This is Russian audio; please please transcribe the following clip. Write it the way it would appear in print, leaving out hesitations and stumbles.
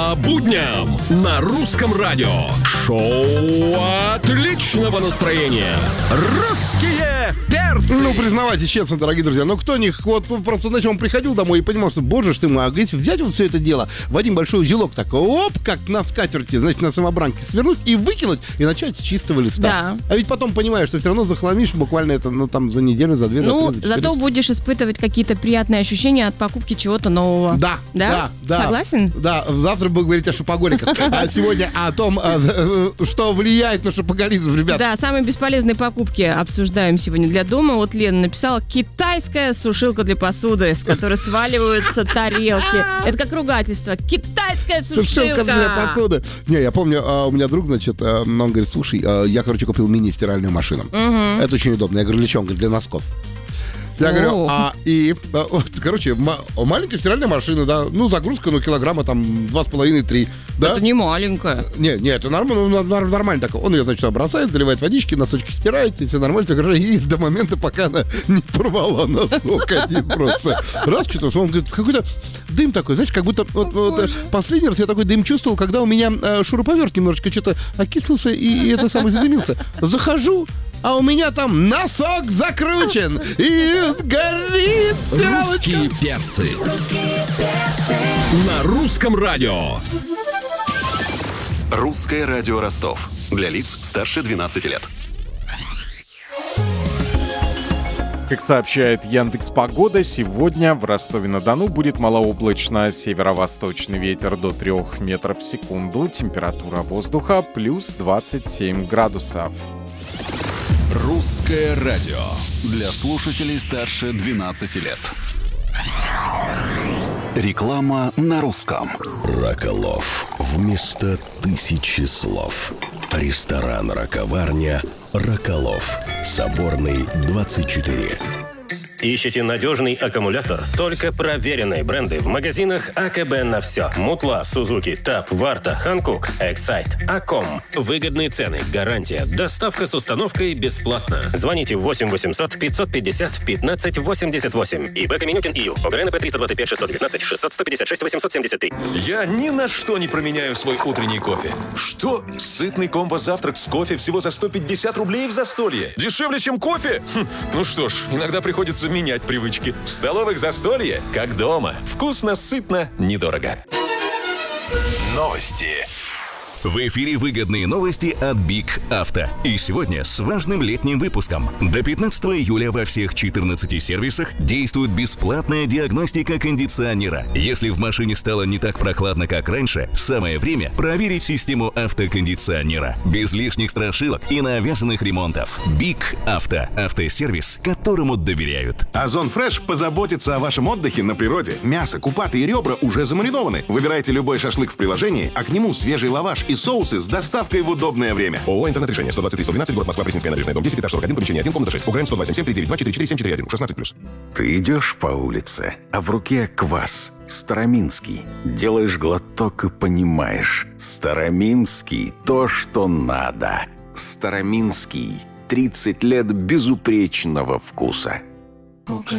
По будням на Русском радио. Шоу отличного настроения. Русские перцы. Ну, признавайтесь честно, дорогие друзья, но кто них, вот просто, знаете, он приходил домой и понимал, что, боже ж ты мой, а говорит, взять вот все это дело в один большой узелок такой, оп, как на скатерти, значит, на самобранке свернуть и выкинуть, и начать с чистого листа. Да. А ведь потом понимаешь, что все равно захламишь буквально это, ну, там, за неделю, за две, за три, за четыре. Зато будешь испытывать какие-то приятные ощущения от покупки чего-то нового. Да. Согласен? Да, завтра будем говорить о шопоголиках, а сегодня о том, что влияет на шопоголизм, ребят. Да, самые бесполезные покупки обсуждаем сегодня для дома. Вот Лена написала: китайская сушилка для посуды, с которой сваливаются тарелки. Это как ругательство. Китайская сушилка для посуды. Не, я помню, у меня друг, значит, он говорит, слушай, я, короче, купил мини-стиральную машину. Это очень удобно. Я говорю, для чего? Он говорит, для носков. Я говорю, короче, маленькая стиральная машина, да, ну, загрузка, килограмма там 2,5-3, да? Это не маленькая. Не, это нормально так. Он ее, значит, бросает, заливает водички, носочки стираются, и все нормально, все хорошо, и до момента, пока она не порвала носок один просто. Раз, что-то, он говорит, какой-то дым такой, знаешь, как будто вот последний раз я такой дым чувствовал, когда у меня шуруповерт немножечко что-то окислился, и это самое задымился. Захожу, а у меня там носок закручен и горит стиралочка. Русские перцы. На Русском радио. Русское радио Ростов. Для лиц старше 12 лет. Как сообщает Яндекс.Погода, сегодня в Ростове-на-Дону будет малооблачно, северо-восточный ветер до 3 метров в секунду, температура воздуха плюс 27 градусов. Русское радио. Для слушателей старше 12 лет. Реклама на русском. Роколов. Вместо 1000 слов. Ресторан-раковарня «Роколов». Соборный, 24. Ищете надежный аккумулятор? Только проверенные бренды в магазинах АКБ на все. Мутла, Сузуки, Таб, Варта, Ханкук, Эксайт, Аком. Выгодные цены, гарантия, доставка с установкой бесплатно. Звоните 8 800 550 15 88. ИБ Каменюкин ИЮ. ОГРНП 325 619 600 156 873. Я ни на что не променяю свой утренний кофе. Что? Сытный комбо-завтрак с кофе всего за 150 рублей в застолье? Дешевле, чем кофе? Ну что ж, иногда приходится менять привычки. В столовых застолье, как дома. Вкусно, сытно, недорого. Новости. В эфире выгодные новости от Биг Авто. И сегодня с важным летним выпуском. До 15 июля во всех 14 сервисах действует бесплатная диагностика кондиционера. Если в машине стало не так прохладно, как раньше, самое время проверить систему автокондиционера. Без лишних страшилок и навязанных ремонтов. Биг Авто. Автосервис, которому доверяют. Озон Фреш позаботится о вашем отдыхе на природе. Мясо, купаты и ребра уже замаринованы. Выбирайте любой шашлык в приложении, а к нему свежий лаваш и соусы с доставкой в удобное время. ООО «Интернет-решение», 123-112, город Москва, Пресненская набережная, дом 10, этаж 41, помещение 1, комната 6. УГРН 127 392 44 741, 16+. Ты идешь по улице, а в руке квас. Староминский. Делаешь глоток и понимаешь. Староминский – то, что надо. Староминский. 30 лет безупречного вкуса. УГРН